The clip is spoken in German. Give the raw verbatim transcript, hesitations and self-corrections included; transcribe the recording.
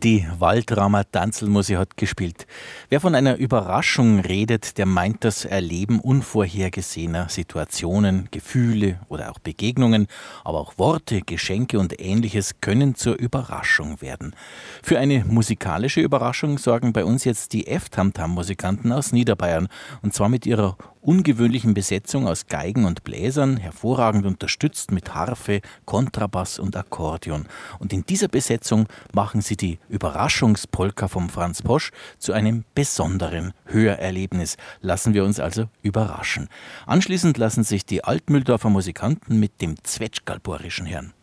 Die Waldramer Tanzelmusik hat gespielt. Wer von einer Überraschung redet, der meint das Erleben unvorhergesehener Situationen, Gefühle oder auch Begegnungen, aber auch Worte, Geschenke und Ähnliches können zur Überraschung werden. Für eine musikalische Überraschung sorgen bei uns jetzt die F-Tamtam-Musikanten aus Niederbayern, und zwar mit ihrer ungewöhnlichen Besetzung aus Geigen und Bläsern, hervorragend unterstützt mit Harfe, Kontrabass und Akkordeon. Und in dieser Besetzung machen sie die Überraschungspolka vom Franz Posch zu einem besonderen Hörerlebnis. Lassen wir uns also überraschen. Anschließend lassen sich die Altmühldorfer Musikanten mit dem Zwetschgalborischen hören.